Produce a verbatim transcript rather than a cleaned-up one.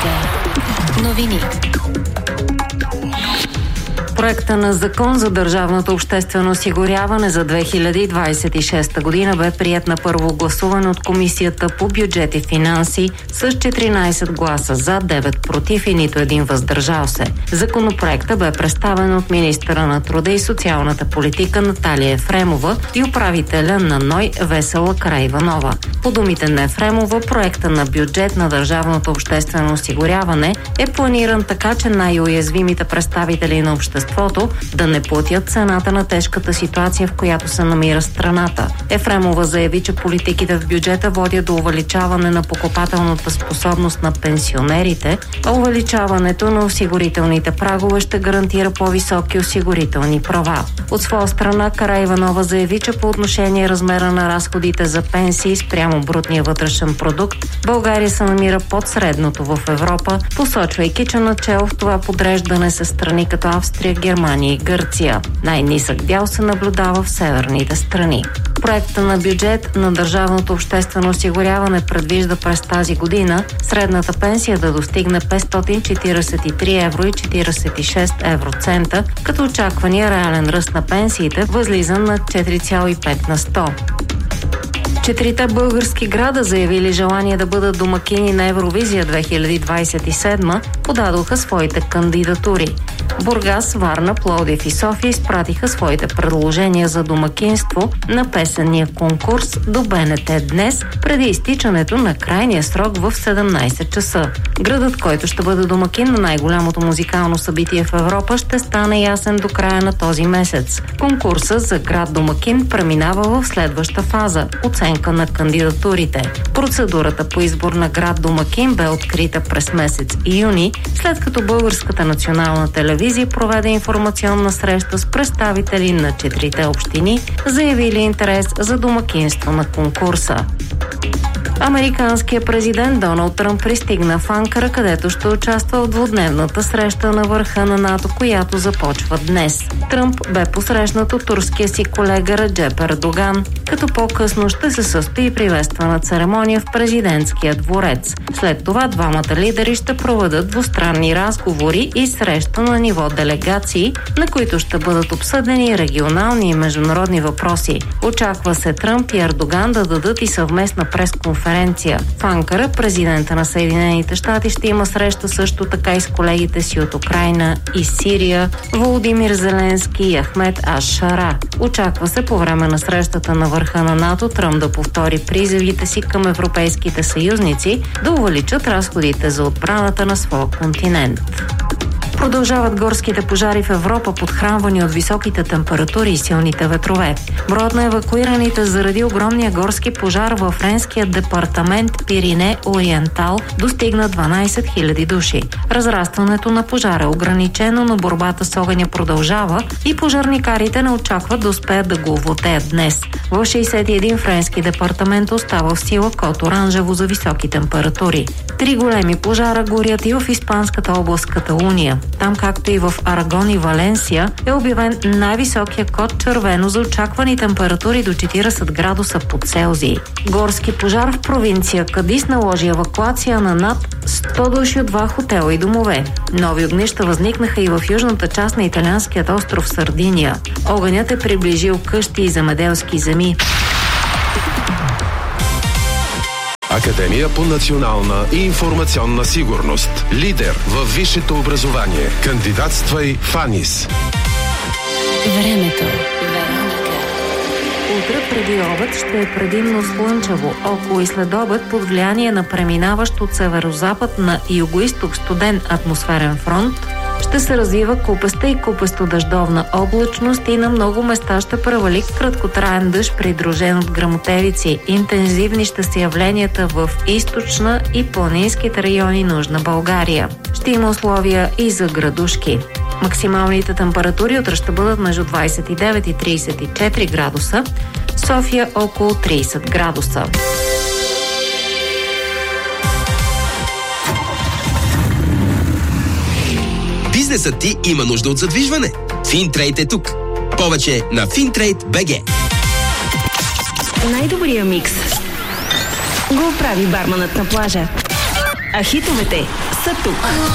Новини. Проекта на закон за държавното обществено осигуряване за две хиляди двадесет и шеста година бе приет на първо гласуване от Комисията по бюджет и финанси с четиринадесет гласа за, девет против и нито един въздържал се. Законопроектът бе представен от министъра на труда и социалната политика Наталия Ефремова и управителя на НОИ Весела Караиванова. По думите на Ефремова, проекта на бюджет на държавното обществено осигуряване е планиран така, че най-уязвимите представители на обществото да не платят цената на тежката ситуация, в която се намира страната. Ефремова заяви, че политиките в бюджета водят до увеличаване на покупателната способност на пенсионерите, а увеличаването на осигурителните прагове ще гарантира по-високи осигурителни права. От своя страна Караиванова заяви, че по отношение размера на разходите за пенсии спрямо брутния вътрешен продукт, България се намира под средното в Европа, посочвайки, че начело в това подреждане са страни като Австрия, Германия и Гърция. Най-нисък дял се наблюдава в северните страни. Проекта на бюджет на държавното обществено осигуряване предвижда през тази година средната пенсия да достигне петстотин четиридесет и три евро и четиридесет и шест евроцента, като очаквания реален ръст на пенсиите възлиза на четири цяло и пет на сто. Четирите български града, заявили желание да бъдат домакини на Евровизия две хиляди двадесет и седма, подадоха своите кандидатури. Бургас, Варна, Пловдив и София изпратиха своите предложения за домакинство на песенния конкурс до БНТ днес, преди изтичането на крайния срок в седемнадесет часа. Градът, който ще бъде домакин на най-голямото музикално събитие в Европа, ще стане ясен до края на този месец. Конкурсът за град домакин преминава в следваща фаза – оценка на кандидатурите. Процедурата по избор на град домакин бе открита през месец юни, след като Българската национална телевизия проведе информационна среща с представители на четирите общини, заявили интерес за домакинство на конкурса. Американският президент Доналд Тръмп пристигна в Анкара, където ще участва в двудневната среща на върха на НАТО, която започва днес. Тръмп бе посрещнат от турския си колега Реджеп Ердоган, като по-късно ще се състои приветствана церемония в президентския дворец. След това двамата лидери ще проведат двустранни разговори и среща на ниво делегации, на които ще бъдат обсъдени регионални и международни въпроси. Очаква се Тръмп и Ердоган да дадат и съвместна пресконференция. В Анкара президента на Съединените щати ще има среща също така и с колегите си от Украйна и Сирия, Володимир Зеленски и Ахмед Аш-Шара. Очаква се по време на срещата на върха на НАТО Тръмп да повтори призивите си към европейските съюзници да увеличат разходите за отбраната на своя континент. Продължават горските пожари в Европа, подхранвани от високите температури и силните ветрове. Броят на евакуираните заради огромния горски пожар във френския департамент Пирине Ориентал достигна дванадесет хиляди души. Разрастването на пожара е ограничено, но борбата с огъня продължава и пожарникарите не очакват да успеят да го овладеят днес. В шейсет и един френски департамент остава в сила код оранжево за високи температури. Три големи пожара горят и в испанската област Каталуния. Там, както и в Арагон и Валенсия, е обявен най-високия код червено за очаквани температури до четиридесет градуса под Целзий. Горски пожар в провинция Кадис наложи евакуация на над сто души от два хотела и домове. Нови огнища възникнаха и в южната част на италианският остров Сардиния. Огънят е приближил къщи и земеделски земи. Академия по национална и информационна сигурност. Лидер във висшето образование. Кандидатствай в АНИС. Времето. Утре преди обед ще е предимно слънчево. Около и след обед под влияние на преминаващ от северозапад на югоизток студен атмосферен фронт ще се развива купеста и купесто-дъждовна облачност и на много места ще превали краткотраен дъжд, придружен от гръмотевици. Интензивни ще са явленията в източна и планинските райони на Южна България. Ще има условия и за градушки. Максималните температури утре ще бъдат между двадесет и девет и тридесет и четири градуса, София около тридесет градуса. Бизнесът ти има нужда от задвижване. Финтрейд е тук. Повече на Финтрейд точка би джи. Най-добрия микс го прави барманът на плажа. А хитовете са тук.